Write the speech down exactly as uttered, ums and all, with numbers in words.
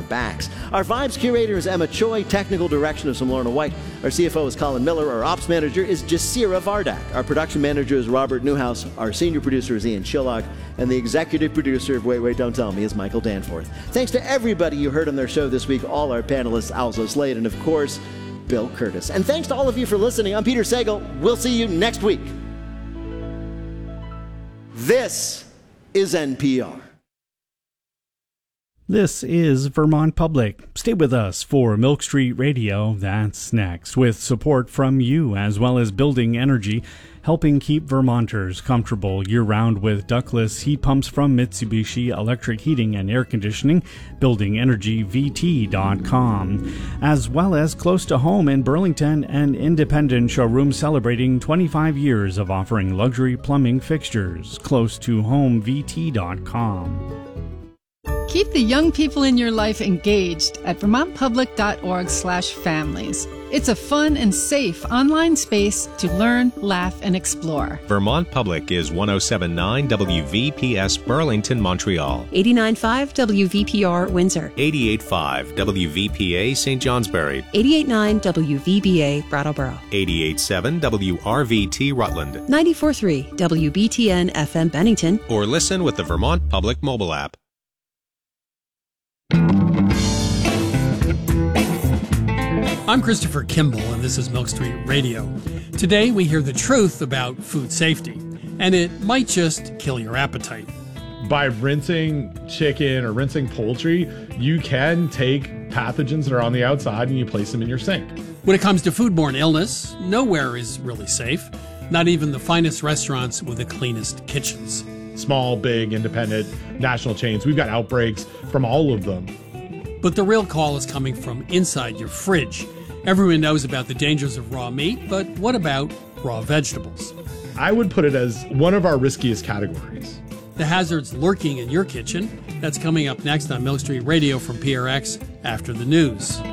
our backs. Our Vibes curator is Emma Choi, technical direction is from Lorna White. Our C F O is Colin Miller. Our ops manager is Jasira Vardak. Our production manager is Robert Newhouse. Our senior producer is Ian Chillock. And the executive producer of Wait, Wait, Don't Tell Me is Michael Danforth. Thanks to everybody you heard on their show this week, all our panelists, Alzo Slade, and of course, Bill Curtis. And thanks to all of you for listening. I'm Peter Sagal. We'll see you next week. This is N P R. This is Vermont Public. Stay with us for Milk Street Radio. That's next, with support from you as well as Building Energy, helping keep Vermonters comfortable year-round with ductless heat pumps from Mitsubishi Electric Heating and Air Conditioning, building energy v t dot com, as well as close to home in Burlington, an independent showroom celebrating twenty-five years of offering luxury plumbing fixtures, close to home v t dot com. Keep the young people in your life engaged at vermontpublic.org slash families. It's a fun and safe online space to learn, laugh, and explore. Vermont Public is one oh seven point nine W V P S Burlington, Montreal. eighty-nine point five W V P R Windsor. eighty-eight point five W V P A Saint Johnsbury. eighty-eight point nine W V B A Brattleboro. eighty-eight point seven W R V T Rutland. ninety-four point three W B T N F M Bennington. Or listen with the Vermont Public mobile app. I'm Christopher Kimball, and this is Milk Street Radio. Today, we hear the truth about food safety, and it might just kill your appetite. By rinsing chicken or rinsing poultry, you can take pathogens that are on the outside and you place them in your sink. When it comes to foodborne illness, nowhere is really safe, not even the finest restaurants with the cleanest kitchens. Small, big, independent, national chains, we've got outbreaks from all of them. But the real call is coming from inside your fridge. Everyone knows about the dangers of raw meat, but what about raw vegetables? I would put it as one of our riskiest categories. The hazards lurking in your kitchen. That's coming up next on Milk Street Radio from P R X after the news.